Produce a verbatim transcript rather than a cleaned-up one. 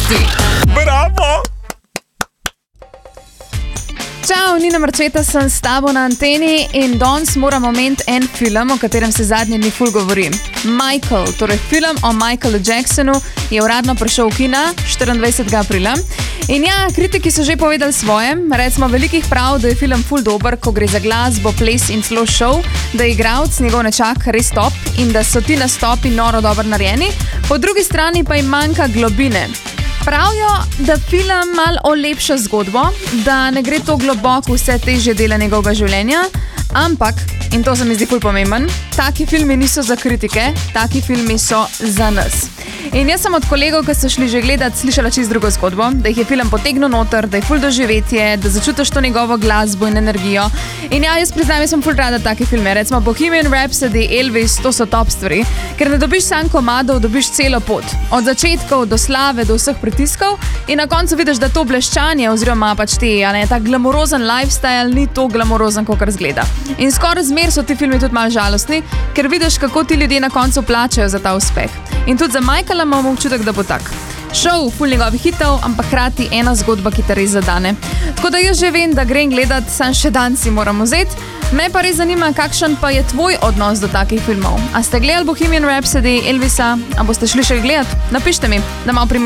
podcasti. Bravo! Čau, Nina Marčeta sem s tabo na anteni in danes moramo omeniti en film, o katerem se zadnje dni ful govori. Michael, torej film o Michaelu Jacksonu, je uradno prišel v kina štiriindvajsetega aprila. In ja, kritiki so že povedali svoje, recimo velikih prav, da je film ful dober, ko gre za glasbo, ples in celo show, da je igralec, njegov nečak, res top in da so ti nastopi noro dobro narejeni, po drugi strani pa jim manjka globine. Pravijo, da film malo olepša zgodbo, da ne gre to globoko vse težje dele njegovega življenja, ampak, in to se mi zdi ful pomemben, taki filmi niso za kritike, taki filmi so za nas. In jaz sem od kolegov, ki so šli že gledat, slišala čisto drugo zgodbo, da jih je film potegnil noter, da je ful doživetje, da začutiš to njegovo glasbo in energijo. In ja, jaz priznam, jaz sem ful rada take filme, recimo Bohemian Rhapsody, Elvis, to so top stvari, ker ne dobiš sam komadov, dobiš celo pot. Od začetkov do slave, do vseh pritiskov in na koncu vidiš, da to bleščanje oziroma pač te, a ne, ta glamorozen lifestyle ni to glamorozen, kakor zgleda. In skoraj zmer so ti filmi tudi malo žalostni, ker vidiš, kako ti ljudje na koncu plačajo za ta uspeh. In tudi za Michaela imamo občutek, da bo tak. Šov, ful njegovih hitov, ampak hkrati ena zgodba, ki te res zadane. Tako da jaz že vem, da grem gledat, sam še dan si moram vzeti. Me pa res zanima, kakšen pa je tvoj odnos do takih filmov. A ste gledali Bohemian Rhapsody, Elvisa, a boste šli še gledat? Napište mi, da malo primer.